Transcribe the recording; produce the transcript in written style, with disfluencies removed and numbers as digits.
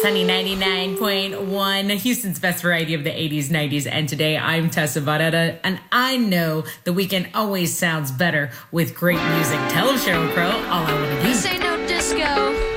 Sunny 99.1, Houston's best variety of the 80s, 90s, and today I'm Tessa Barrera, and I know the weekend always sounds better with great music. Tell them, Sheryl Crow, all I want to do. This ain't no disco.